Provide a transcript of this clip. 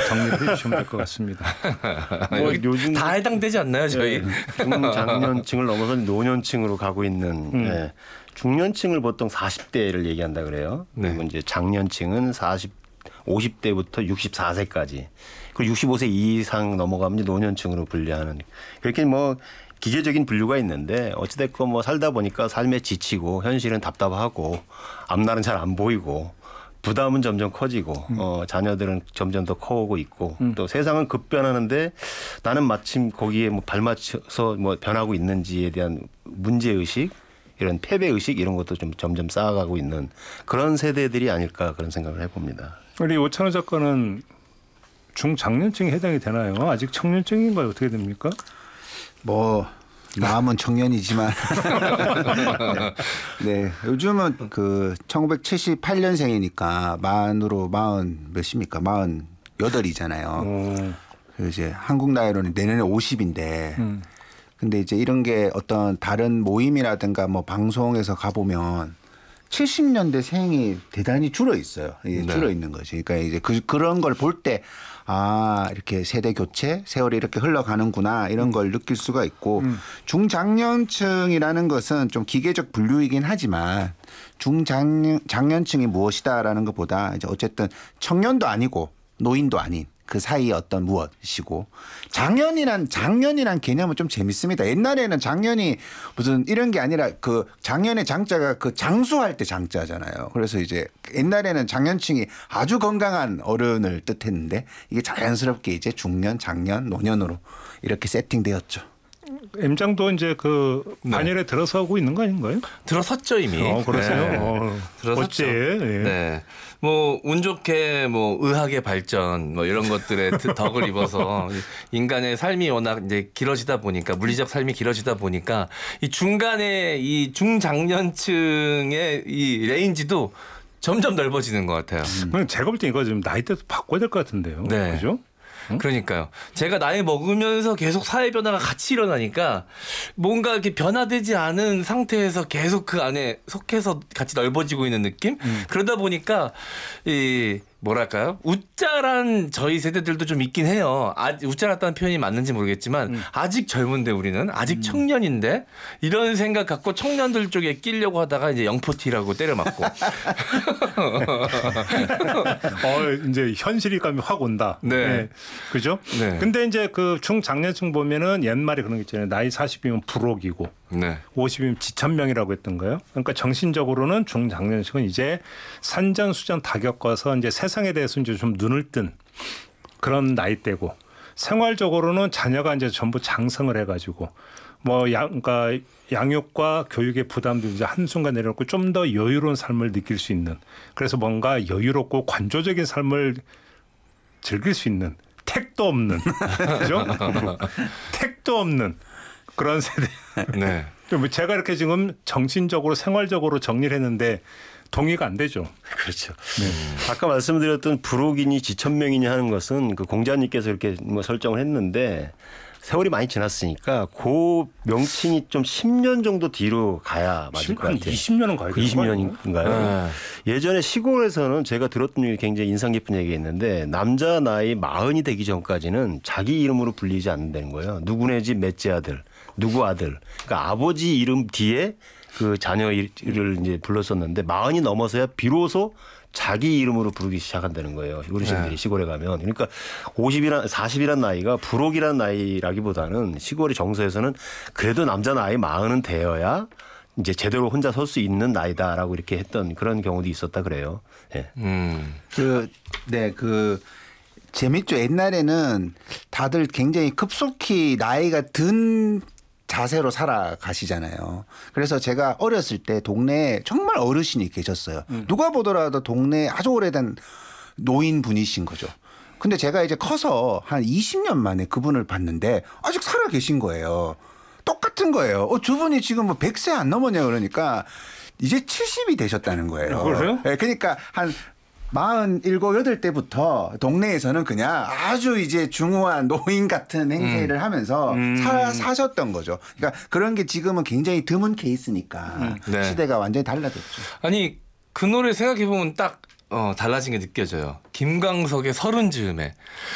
정리를 해주시면 될 것 같습니다. 뭐 요즘 다 해당되지 않나요, 저희? 중장년층을 넘어서 노년층으로 가고 있는 중년층을 보통 40대를 얘기한다 그래요. 네. 그리고 이제 장년층은 50대부터 64세까지. 그리고 65세 이상 넘어가면 이제 노년층으로 분류하는. 그렇게 뭐 기계적인 분류가 있는데 어찌됐건 뭐 살다 보니까 삶에 지치고 현실은 답답하고 앞날은 잘 안 보이고 부담은 점점 커지고 자녀들은 점점 더 커오고 있고 또 세상은 급변하는데 나는 마침 거기에 뭐 발맞춰서 뭐 변하고 있는지에 대한 문제의식 이런 패배의식 이런 것도 좀 점점 쌓아가고 있는 그런 세대들이 아닐까 그런 생각을 해봅니다. 우리 오찬호 작가는 중장년층에 해당이 되나요? 아직 청년층인가요? 어떻게 됩니까? 뭐 마음은 청년이지만 네 요즘은 그 1978년생이니까 만으로 40 몇입니까? 48이잖아요. 그래서 이제 한국 나이로는 내년에 50인데 근데 이제 이런 게 어떤 다른 모임이라든가 뭐 방송에서 가보면 70년대 생이 대단히 줄어 있어요. 네. 줄어 있는 거지. 그러니까 이제 그런 걸 볼 때 아, 이렇게 세대 교체, 세월이 이렇게 흘러가는구나 이런 걸 느낄 수가 있고 중장년층이라는 것은 좀 기계적 분류이긴 하지만 중장년층이 무엇이다라는 것보다 이제 어쨌든 청년도 아니고 노인도 아닌 그 사이에 어떤 무엇이고 장년이란 개념은 좀 재밌습니다. 옛날에는 장년이 무슨 이런 게 아니라 그 장년의 장자가 그 장수할 때 장자잖아요. 그래서 이제 옛날에는 장년층이 아주 건강한 어른을 뜻했는데 이게 자연스럽게 이제 중년, 장년, 노년으로 이렇게 세팅되었죠. M장도 이제 그 반열에 들어서고 있는 거 아닌가요? 들어섰죠 이미. 그러세요? 네. 들어섰죠. 네. 뭐 운 좋게 뭐 의학의 발전 뭐 이런 것들에 덕을 입어서 인간의 삶이 워낙 이제 길어지다 보니까 물리적 삶이 길어지다 보니까 이 중간에 이 중장년층의 이 레인지도 점점 넓어지는 것 같아요. 제가 볼 때 이거 좀 나이대도 바꿔야 될 것 같은데요. 네. 그죠? 그러니까요. 제가 나이 먹으면서 계속 사회 변화가 같이 일어나니까 뭔가 이렇게 변화되지 않은 상태에서 계속 그 안에 속해서 같이 넓어지고 있는 느낌? 그러다 보니까 이 뭐랄까요? 웃자란 저희 세대들도 좀 있긴 해요. 웃자랐다는 표현이 맞는지 모르겠지만 아직 젊은데 우리는 아직 청년인데 이런 생각 갖고 청년들 쪽에 끼려고 하다가 이제 영포티라고 때려맞고. 이제 현실감이 확 온다. 네. 그죠? 네. 근데 이제 그 중장년층 보면은 옛말에 그런 게 있잖아요. 나이 40이면 불혹이고 네. 50이면 지천명이라고 했던 거예요. 그러니까 정신적으로는 중장년층은 이제 산전수전 다 겪어서 이제 세상에 대해서 이제 좀 눈을 뜬 그런 나이대고 생활적으로는 자녀가 이제 전부 장성을 해가지고 뭐 그러니까 양육과 교육의 부담도 이제 한순간 내려놓고 좀 더 여유로운 삶을 느낄 수 있는 그래서 뭔가 여유롭고 관조적인 삶을 즐길 수 있는 택도 없는 그죠? 택도 없는 그런 세대. 네. 제가 이렇게 지금 정신적으로 생활적으로 정리를 했는데 동의가 안 되죠. 그렇죠. 아까 말씀드렸던 불혹이니 지천명이니 하는 것은 그 공자님께서 이렇게 뭐 설정을 했는데 세월이 많이 지났으니까 그 명칭이 좀 10년 정도 뒤로 가야 맞을 것 같아요. 20년은 가야 되는 20년인가요? 예전에 시골에서는 제가 들었던 얘기 굉장히 인상 깊은 얘기가 있는데 남자 나이 40이 되기 전까지는 자기 이름으로 불리지 않는다는 거예요. 누구네 집 넷째 아들, 누구 아들. 그러니까 아버지 이름 뒤에 그 자녀를 이제 불렀었는데 40이 넘어서야 비로소 자기 이름으로 부르기 시작한다는 거예요. 어르신들이 시골에 가면. 그러니까 40이란 나이가 불혹이란 나이라기보다는 시골의 정서에서는 그래도 남자 나이 40은 되어야 이제 제대로 혼자 설 수 있는 나이다라고 이렇게 했던 그런 경우도 있었다 그래요. 네. 재밌죠. 옛날에는 다들 굉장히 급속히 나이가 든 자세로 살아가시잖아요. 그래서 제가 어렸을 때 동네에 정말 어르신이 계셨어요. 누가 보더라도 동네에 아주 오래된 노인분이신 거죠. 근데 제가 이제 커서 한 20년 만에 그분을 봤는데 아직 살아 계신 거예요. 똑같은 거예요. 두 분이 지금 뭐 100세 안 넘었냐 그러니까 이제 70이 되셨다는 거예요. 그래요? 네, 그러니까 한 47, 8때부터 동네에서는 그냥 아주 이제 중후한 노인 같은 행세를 하면서 사셨던 거죠. 그러니까 그런 게 지금은 굉장히 드문 케이스니까 네. 시대가 완전히 달라졌죠. 아니 그 노래 생각해보면 딱 달라진 게 느껴져요. 김광석의 서른 즈음에